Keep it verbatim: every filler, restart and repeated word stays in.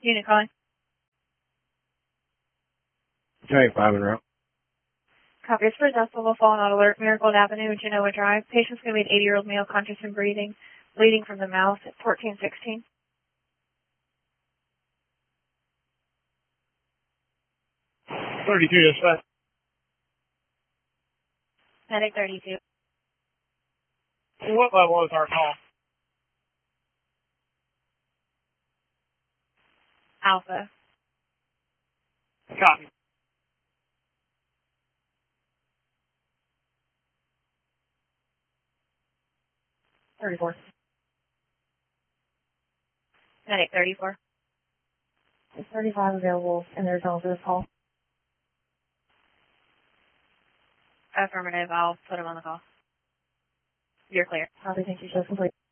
Unit calling. Twenty five in route. Copy. It's for Dustin will fall on alert. Miracle Avenue, Genoa Drive. Patient's going to be an eighty-year-old male, conscious and breathing, bleeding from the mouth at fourteen sixteen. Thirty-two, dispatch. Medic thirty-two. What level is our call? Alpha. Copy. thirty-four. Medic thirty-four. Is thirty-five available in their zone for this call? Affirmative. I'll put him on the call. You're clear. Copy. Thank you. Show complete.